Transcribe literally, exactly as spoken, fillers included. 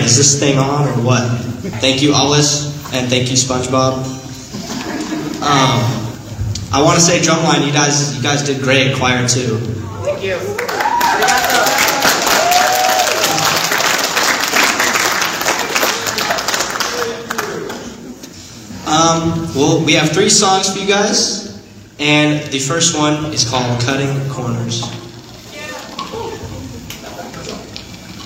man, is this thing on or what? Thank you, Alice, and thank you, SpongeBob. Um, I want to say drumline, you guys, you guys did great. Choir too. Thank you. Um, well, we have three songs for you guys, and the first one is called Cutting Corners.